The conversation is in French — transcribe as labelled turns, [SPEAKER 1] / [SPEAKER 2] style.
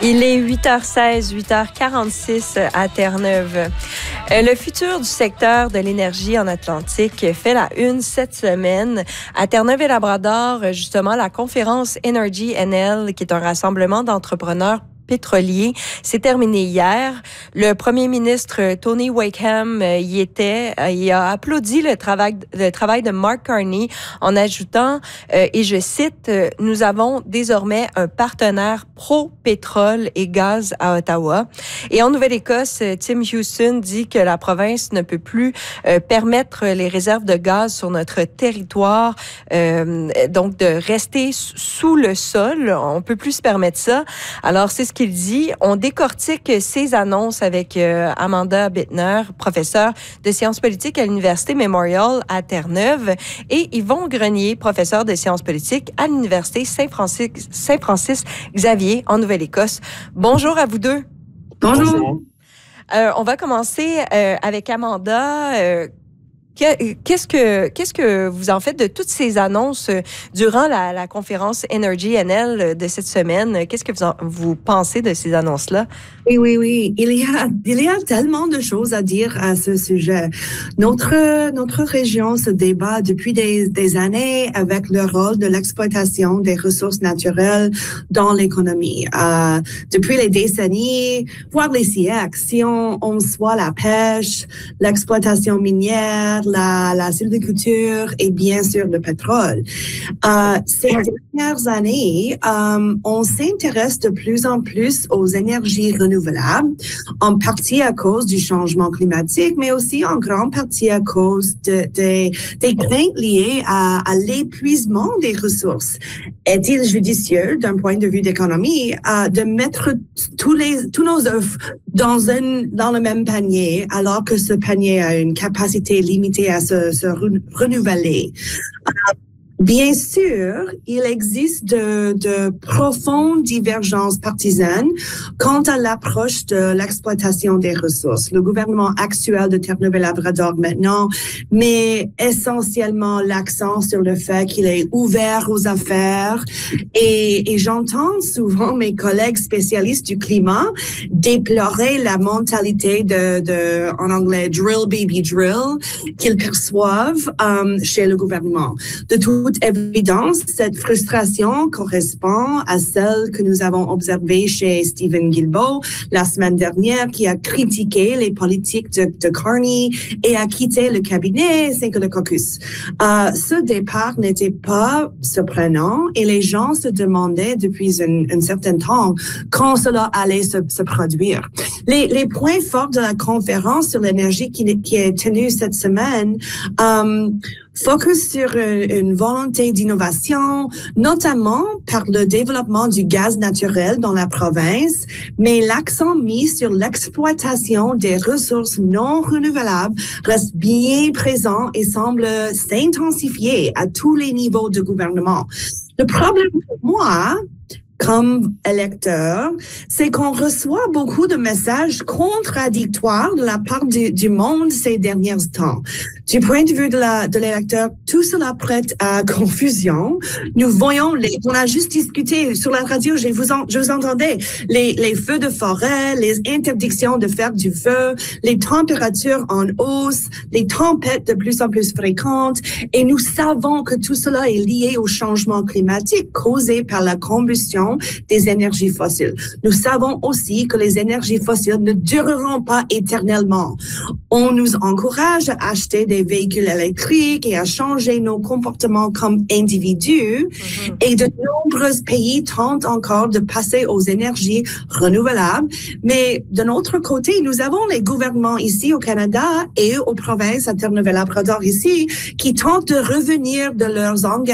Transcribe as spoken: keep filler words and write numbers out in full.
[SPEAKER 1] Il est huit heures seize, huit heures quarante-six à Terre-Neuve. Le futur du secteur de l'énergie en Atlantique fait la une cette semaine. À Terre-Neuve et Labrador, justement, la conférence Energy N L, qui est un rassemblement d'entrepreneurs pétrolier. C'est terminé hier. Le premier ministre Tony Wakeham euh, y était. Euh, il a applaudi le travail, le travail de Mark Carney en ajoutant, euh, et je cite, euh, « Nous avons désormais un partenaire pro-pétrole et gaz à Ottawa ». Et en Nouvelle-Écosse, Tim Houston dit que la province ne peut plus euh, permettre les réserves de gaz sur notre territoire, euh, donc de rester sous le sol. On peut plus se permettre ça. Alors, c'est ce qu'il dit. On décortique ces annonces avec euh, Amanda Bittner, professeure de sciences politiques à l'Université Memorial à Terre-Neuve, et Yvon Grenier, professeur de sciences politiques à l'Université Saint-Francis, Saint-Francis-Xavier en Nouvelle-Écosse. Bonjour à vous deux.
[SPEAKER 2] Bonjour. Bonjour.
[SPEAKER 1] Euh, on va commencer euh, avec Amanda. Euh, Qu'est-ce que qu'est-ce que vous en faites de toutes ces annonces durant la, la conférence Energy N L de cette semaine? Qu'est-ce que vous, en, vous pensez de ces annonces-là?
[SPEAKER 2] Oui, oui, oui. Il y a, il y a tellement de choses à dire à ce sujet. Notre, notre région se débat depuis des, des années avec le rôle de l'exploitation des ressources naturelles dans l'économie. Euh, depuis les décennies, voire les siècles, si on, on soit la pêche, l'exploitation minière, la, la sylviculture et bien sûr le pétrole. Euh, ces dernières années, euh, on s'intéresse de plus en plus aux énergies renouvelables, en partie à cause du changement climatique, mais aussi en grande partie à cause de, de, des craintes liées à, à l'épuisement des ressources. Est-il judicieux, d'un point de vue d'économie, euh, de mettre tous, les, tous nos œufs dans, un, dans le même panier, alors que ce panier a une capacité limitée à se, se renouveler? Euh, Bien sûr, il existe de, de profondes divergences partisanes quant à l'approche de l'exploitation des ressources. Le gouvernement actuel de Terre-Neuve et Labrador maintenant met essentiellement l'accent sur le fait qu'il est ouvert aux affaires et, et j'entends souvent mes collègues spécialistes du climat déplorer la mentalité de, de en anglais, drill baby drill qu'ils perçoivent um, chez le gouvernement. De tout toute évidence, cette frustration correspond à celle que nous avons observée chez Stephen Guilbeault la semaine dernière, qui a critiqué les politiques de, de Carney et a quitté le cabinet ainsi que le caucus. Euh, ce départ n'était pas surprenant et les gens se demandaient depuis un, un certain temps quand cela allait se, se produire. Les, les points forts de la conférence sur l'énergie qui, qui est tenue cette semaine euh, focus sur une, une volonté d'innovation, notamment par le développement du gaz naturel dans la province, mais l'accent mis sur l'exploitation des ressources non renouvelables reste bien présent et semble s'intensifier à tous les niveaux de gouvernement. Le problème pour moi, comme électeur, c'est qu'on reçoit beaucoup de messages contradictoires de la part du, du monde ces derniers temps. Du point de vue de la, de l'électeur, tout cela prête à confusion. Nous voyons les, on a juste discuté sur la radio, je vous en, je vous entendais, les, les feux de forêt, les interdictions de faire du feu, les températures en hausse, les tempêtes de plus en plus fréquentes, et nous savons que tout cela est lié au changement climatique causé par la combustion des énergies fossiles. Nous savons aussi que les énergies fossiles ne dureront pas éternellement. On nous encourage à acheter des véhicules électriques et à changer nos comportements comme individus. Mm-hmm. Et de nombreux pays tentent encore de passer aux énergies renouvelables. Mais de notre côté, nous avons les gouvernements ici au Canada et aux provinces à Terre-Neuve et Labrador ici qui tentent de revenir de leurs engagements